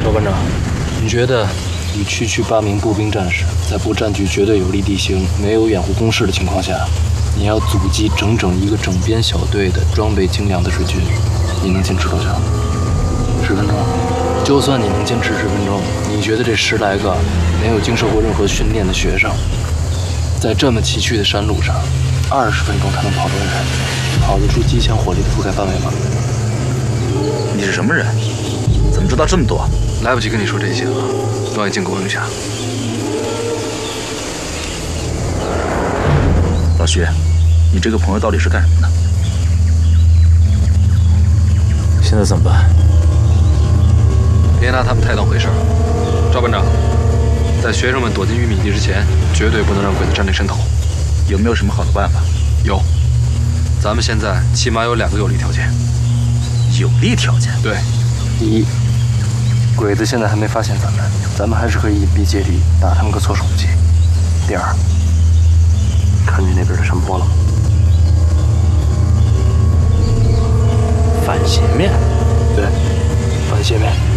赵班长，你觉得以区区8名步兵战士，在不占据绝对有利地形、没有掩护工事的情况下，你要阻击整一个整编小队的装备精良的水军，你能坚持多久？10分钟。就算你能坚持10分钟，你觉得这10来个没有经受过任何训练的学生，在这么崎岖的山路上，20分钟他能跑多远？跑得出机枪火力的覆盖范围吗？ 你是什么人？怎么知道这么多？ 来不及跟你说这些了，望远镜给我用下。 老徐，你这个朋友到底是干什么的？ 现在怎么办？ 别拿他们太当回事儿。赵班长，在学生们躲进玉米地之前，绝对不能让鬼子占领山头。 有没有什么好的办法？ 有，咱们现在起码有2个有利条件。 有利条件？ 对， 第一，鬼子现在还没发现咱们还是可以隐蔽借敌，打他们个措手不及。第二，看见那边的山坡了吗？反斜面。对，反斜面。